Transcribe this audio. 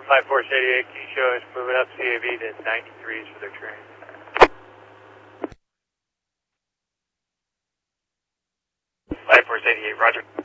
Flight Force 88, can you show us moving up CAV to 93s for their train? Flight Force 88, roger.